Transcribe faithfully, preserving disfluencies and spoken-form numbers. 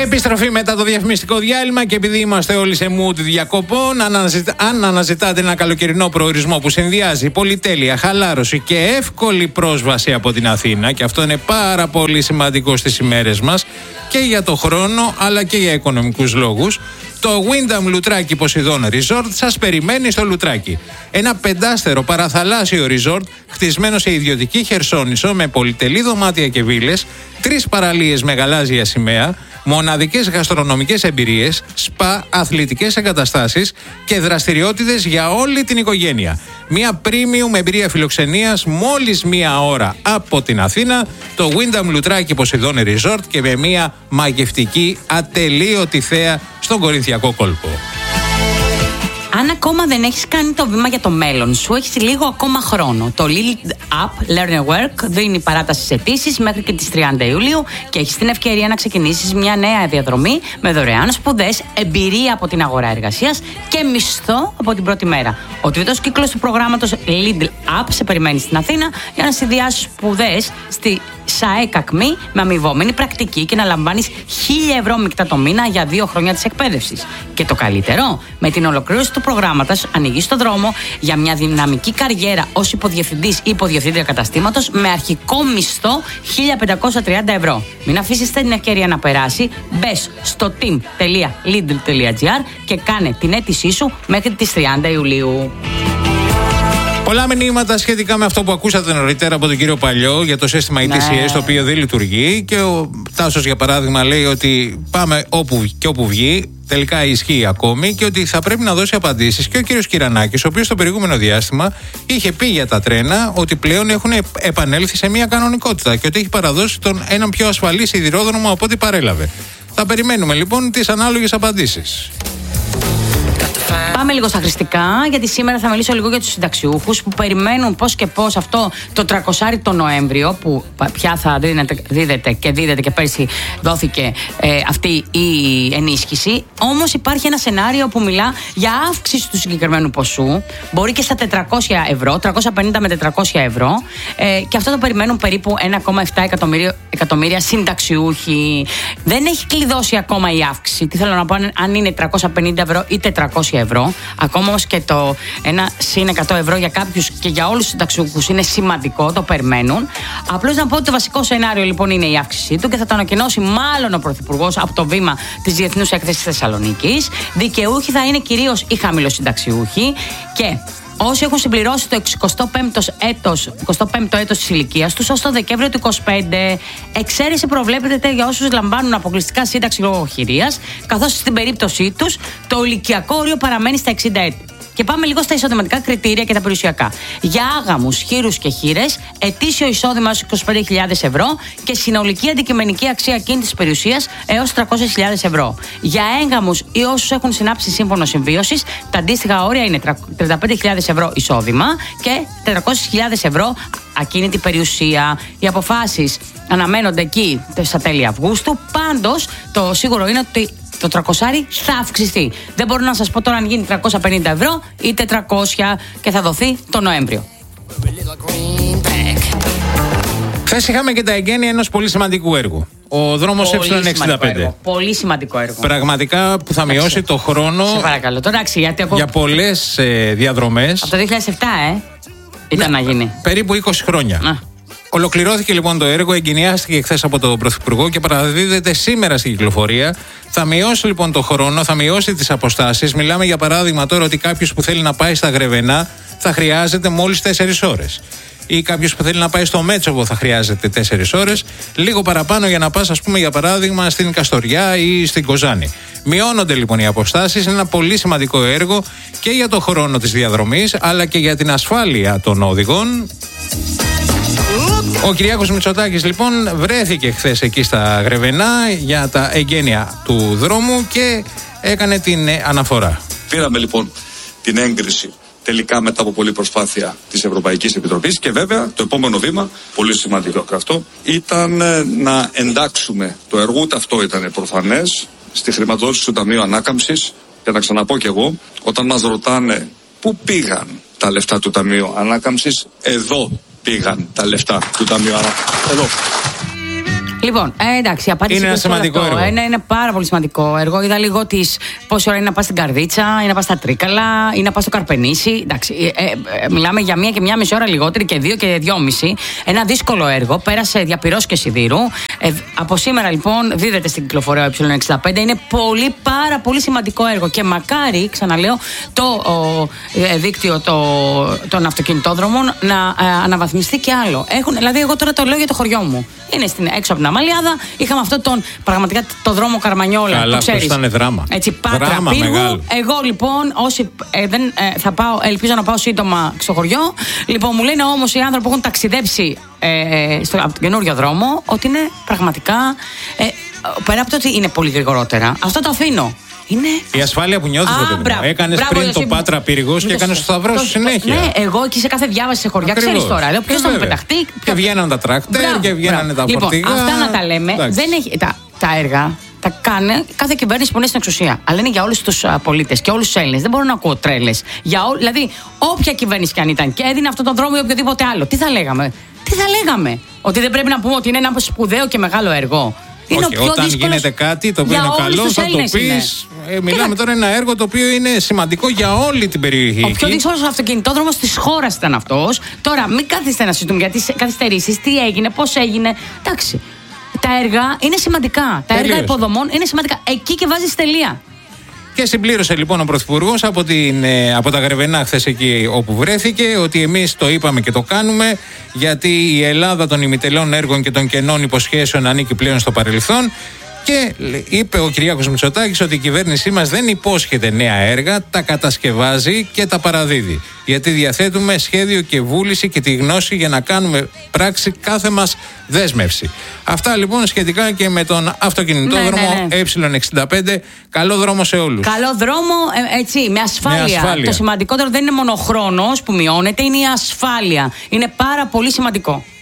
Επιστροφή μετά το διαφημιστικό διάλειμμα και επειδή είμαστε όλοι σε mood διακοπών, αν, αναζητά, αν αναζητάτε ένα καλοκαιρινό προορισμό που συνδυάζει πολυτέλεια, χαλάρωση και εύκολη πρόσβαση από την Αθήνα, και αυτό είναι πάρα πολύ σημαντικό στις ημέρες μας και για το χρόνο αλλά και για οικονομικούς λόγους, το Wyndham Λουτράκι Ποσειδών Resort σας περιμένει στο Λουτράκι. Ένα πεντάστερο παραθαλάσσιο resort χτισμένο σε ιδιωτική χερσόνησο με πολυτελή δωμάτια και βίλες, τρεις παραλίες με γαλάζια σημαία, μοναδικές γαστρονομικές εμπειρίες, σπα, αθλητικές εγκαταστάσεις και δραστηριότητες για όλη την οικογένεια. Μια premium εμπειρία φιλοξενίας μόλις μία ώρα από την Αθήνα, το Wyndham Λουτράκι Ποσειδών Resort, και με μια μαγευτική ατελείωτη θέα στον Κορινθιακό κόλπο. Αν ακόμα δεν έχεις κάνει το βήμα για το μέλλον σου, έχεις λίγο ακόμα χρόνο. Το Lidl App Learn and Work δίνει παράταση στις αιτήσεις μέχρι και τις τριάντα Ιουλίου και έχεις την ευκαιρία να ξεκινήσεις μια νέα διαδρομή με δωρεάν σπουδές, εμπειρία από την αγορά εργασίας και μισθό από την πρώτη μέρα. Ο τρίτος κύκλος του προγράμματος Lidl App σε περιμένει στην Αθήνα για να συνδυάσεις σπουδές στη ΣΑΕ Κακμή με αμοιβόμενη πρακτική και να λαμβάνεις χίλια ευρώ μεικτά το μήνα για δύο χρόνια της εκπαίδευσης. Και το καλύτερο, με την ολοκλήρωση του προγράμματος ανοίγεις το δρόμο για μια δυναμική καριέρα ως υποδιευθυντής ή υποδιευθύντρια καταστήματος με αρχικό μισθό χίλια πεντακόσια τριάντα ευρώ. Μην αφήσεις την ευκαιρία να περάσει. Μπες στο team τελεία lidl τελεία gr και κάνε την αίτησή σου μέχρι τις τριάντα Ιουλίου. Πολλά μηνύματα σχετικά με αυτό που ακούσατε νωρίτερα από τον κύριο Παλιό για το σύστημα ναι. ι τι σι ες, το οποίο δεν λειτουργεί, και ο Τάσος για παράδειγμα λέει ότι πάμε όπου και όπου βγει, τελικά ισχύει ακόμη, και ότι θα πρέπει να δώσει απαντήσεις. Και ο κύριος Κυρανάκης, ο οποίος στο προηγούμενο διάστημα είχε πει για τα τρένα ότι πλέον έχουν επανέλθει σε μια κανονικότητα και ότι έχει παραδώσει τον έναν πιο ασφαλή σιδηρόδρομο από ό,τι παρέλαβε. Θα περιμένουμε λοιπόν τις ανάλογες απαντήσεις. Πάμε λίγο στα χρηστικά, γιατί σήμερα θα μιλήσω λίγο για τους συνταξιούχους που περιμένουν πώς και πώς αυτό το τριακοσάρι το Νοέμβριο, που πια θα δίδεται και δίδεται και πέρσι δόθηκε ε, αυτή η ενίσχυση. Όμως υπάρχει ένα σενάριο που μιλά για αύξηση του συγκεκριμένου ποσού, μπορεί και στα τετρακόσια ευρώ, τριακόσια πενήντα με τετρακόσια ευρώ, ε, και αυτό το περιμένουν περίπου ένα κόμμα επτά εκατομμύρια, εκατομμύρια συνταξιούχοι. Δεν έχει κλειδώσει ακόμα η αύξηση. Τι θέλω να πω, αν είναι τριακόσια πενήντα ευρώ ή τετρακόσια ευρώ. Ακόμα όμως και το ένα συν εκατό ευρώ για κάποιους και για όλους τους συνταξιούχους είναι σημαντικό, το περιμένουν. Απλώς να πω ότι το βασικό σενάριο λοιπόν είναι η αύξησή του και θα το ανακοινώσει μάλλον ο Πρωθυπουργός από το βήμα της Διεθνούς Έκθεσης Θεσσαλονίκης. Δικαιούχοι θα είναι κυρίως οι χαμηλοσυνταξιούχοι και όσοι έχουν συμπληρώσει το εικοστό πέμπτο έτος, εικοστό πέμπτο έτος της ηλικίας τους ως το Δεκέμβριο του είκοσι πέντε. Εξαίρεση προβλέπεται για όσους λαμβάνουν αποκλειστικά σύνταξη λόγω χειρίας, καθώς στην περίπτωσή τους το ηλικιακό όριο παραμένει στα εξήντα έτη. Και πάμε λίγο στα εισοδηματικά κριτήρια και τα περιουσιακά. Για άγαμους, χείρους και χείρες, ετήσιο εισόδημα έως είκοσι πέντε χιλιάδες ευρώ και συνολική αντικειμενική αξία κίνητης περιουσίας έως τριακόσιες χιλιάδες ευρώ. Για έγγαμους ή όσους έχουν συνάψει σύμφωνο συμβίωσης, τα αντίστοιχα όρια είναι τριάντα πέντε χιλιάδες ευρώ εισόδημα και τετρακόσιες χιλιάδες ευρώ ακίνητη περιουσία. Οι αποφάσεις αναμένονται εκεί στα τέλη Αυγούστου. Πάντως, το σίγουρο είναι ότι το τριακόσια θα αυξηθεί. Δεν μπορώ να σας πω τώρα αν γίνει τριακόσια πενήντα ευρώ ή τετρακόσια και θα δοθεί το Νοέμβριο. Χθες είχαμε και τα εγγένεια ενός πολύ σημαντικού έργου. Ο δρόμος Ε εξήντα πέντε. Έργο. Πολύ σημαντικό έργο. Πραγματικά που θα μειώσει Άξιο. το χρόνο. Σε παρακαλώ. Τώρα, άξι, γιατί εγώ... για πολλές ε, διαδρομές. Από το δύο χιλιάδες επτά, ε. Ήταν ναι, να γίνει. Περίπου είκοσι χρόνια. Να. Ολοκληρώθηκε λοιπόν το έργο, εγκαινιάστηκε χθες από τον Πρωθυπουργό και παραδίδεται σήμερα στην κυκλοφορία. Θα μειώσει λοιπόν το χρόνο, θα μειώσει τις αποστάσεις. Μιλάμε για παράδειγμα τώρα ότι κάποιος που θέλει να πάει στα Γρεβενά θα χρειάζεται μόλις τέσσερις ώρες. Ή κάποιος που θέλει να πάει στο Μέτσοβο θα χρειάζεται τέσσερις ώρες. Λίγο παραπάνω για να πας, ας πούμε, για παράδειγμα, στην Καστοριά ή στην Κοζάνη. Μειώνονται λοιπόν οι αποστάσεις. Είναι ένα πολύ σημαντικό έργο και για το χρόνο της διαδρομής, αλλά και για την ασφάλεια των οδηγών. Ο Κυριάκος Μητσοτάκης λοιπόν βρέθηκε χθες εκεί στα Γρεβενά για τα εγγένεια του δρόμου και έκανε την αναφορά. Πήραμε λοιπόν την έγκριση τελικά μετά από πολλή προσπάθεια της Ευρωπαϊκής Επιτροπής και βέβαια το επόμενο βήμα, πολύ σημαντικό και αυτό, ήταν να εντάξουμε το έργο, ούτε αυτό ήταν προφανές, στη χρηματοδότηση του Ταμείου Ανάκαμψης. Και να ξαναπώ κι εγώ, όταν μας ρωτάνε πού πήγαν τα λεφτά του Ταμείου Ανάκαμψης, εδώ πήγαν τα λεφτά του Ταμείου Ανάκαμψης. Εδώ. Λοιπόν, ε, εντάξει, η απάντηση είναι ένα σημαντικό αυτό. έργο. Είναι, είναι πάρα πολύ σημαντικό έργο. Είδα λίγο τις, πόση ώρα είναι να πας στην Καρδίτσα, ή να πας στα Τρίκαλα, ή να πας στο Καρπενήσι. Εντάξει, ε, ε, ε, μιλάμε για μία και μία μισή ώρα λιγότερη και δύο και δυόμιση. Ένα δύσκολο έργο. Πέρασε διαπυρός και σιδήρου. Ε, από σήμερα λοιπόν δίδεται στην κυκλοφορία ο ε εξήντα πέντε. Είναι πολύ, πάρα πολύ σημαντικό έργο. Και μακάρι, ξαναλέω, το ο, ε, δίκτυο το, των αυτοκινητόδρομων να ε, αναβαθμιστεί και άλλο. Έχουν, δηλαδή, εγώ τώρα το λέω για το χωριό μου. Είναι στην, έξω από την Αμαλιάδα. Είχαμε αυτό τον πραγματικά το δρόμο Καρμανιόλα. Καλά, αυτό ήταν δράμα. Έτσι, Πάτρα, δράμα Πύργου. μεγάλο. Εγώ λοιπόν, όσοι ε, δεν, ε, θα πάω, ελπίζω να πάω σύντομα στο χωριό. Λοιπόν, μου λένε όμως οι άνθρωποι που έχουν ταξιδέψει ε, στο, από τον καινούριο δρόμο ότι είναι πραγματικά. Ε, πέρα από το ότι είναι πολύ γρηγορότερα, αυτό το αφήνω. Είναι... Η ασφάλεια που νιώθεις, έκανε πριν το Πάτρα Πύργος και έκανε το Σταυρό σου συνέχεια. Ναι, εγώ εκεί σε κάθε διάβαση σε χωριά, ξέρεις τώρα. Λέω, ποιος θα μου πεταχτεί. Και βγαίναν τα τρακτέρ και βγαίνανε τα φορτηγά. Λοιπόν, αυτά να τα λέμε. Δεν έχει, τα, τα έργα τα κάνει κάθε κυβέρνηση που είναι στην εξουσία. Αλλά είναι για όλους τους πολίτες και όλους τους Έλληνες. Δεν μπορώ να ακούω τρέλες. Δηλαδή, όποια κυβέρνηση κι αν ήταν και έδινε αυτόν τον δρόμο ή οποιοδήποτε άλλο, τι θα λέγαμε. Τι θα λέγαμε. Ότι δεν πρέπει να πούμε ότι είναι ένα σπουδαίο και μεγάλο έργο. Είναι όχι, όταν γίνεται κάτι το οποίο είναι καλό, θα το πεις. Ε, μιλάμε τώρα ένα έργο το οποίο είναι σημαντικό για όλη την περιοχή. Ο πιο δύσκολος αυτοκινητόδρομος της χώρας ήταν αυτός. Τώρα, μην κάθεστε να συζητούμε για τις καθυστερήσεις, τι έγινε, πώς έγινε. Εντάξει. Τα έργα είναι σημαντικά. Τα έργα υποδομών είναι σημαντικά. Εκεί και βάζεις τελεία. Και συμπλήρωσε λοιπόν ο Πρωθυπουργός από, από τα Γρεβενά, χθες εκεί όπου βρέθηκε, ότι εμείς το είπαμε και το κάνουμε, γιατί η Ελλάδα των ημιτελών έργων και των κενών υποσχέσεων ανήκει πλέον στο παρελθόν. Και είπε ο Κυριάκος Μητσοτάκης ότι η κυβέρνησή μας δεν υπόσχεται νέα έργα, τα κατασκευάζει και τα παραδίδει. Γιατί διαθέτουμε σχέδιο και βούληση και τη γνώση για να κάνουμε πράξη κάθε μας δέσμευση. Αυτά λοιπόν σχετικά και με τον αυτοκινητόδρομο ναι, ναι, ναι. ε εξήντα πέντε. Καλό δρόμο σε όλους. Καλό δρόμο, ε, έτσι, με ασφάλεια. με ασφάλεια. Το σημαντικότερο δεν είναι μόνο ο χρόνος που μειώνεται, είναι η ασφάλεια. Είναι πάρα πολύ σημαντικό.